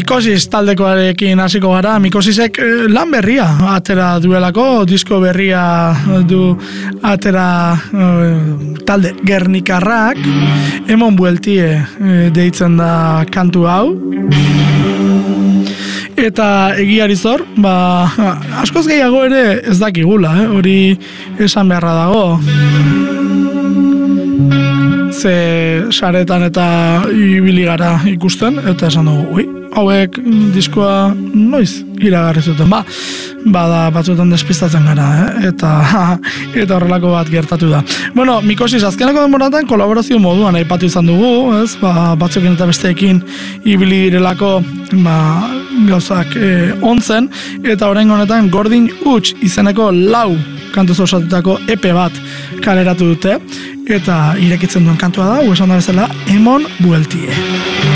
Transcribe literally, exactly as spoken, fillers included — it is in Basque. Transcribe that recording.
Mikosis taldekoarekin hasiko gara. Mikosisek lan berria atera duelako, disko berria du atera talde Gernikarrak, Emon Bueltie deitzen da kantu hau. Eta egiari zor, ba, askoz gehiago ere ez dakigula, eh? Hori esan beharra dago. Ze saretan eta ibili gara ikusten, eta esan dugu, ui, hauek diskoa noiz iragarri zuten, ba, bada batzuetan despistatzen gara, eh? eta, eta horrelako bat gertatu da. Bueno, Mikosis azkeneko denboratan kolaborazio moduan aipatu izan dugu, ez? Ba, batzuekin eta besteekin ibili direlako, ba, gauzak e, ontzen, eta orain honetan Gordin Huts izeneko lau kantuz osatutako E P bat kaleratu dute, eta irekitzen duen kantua da, esan da bezala, Emon Bueltie.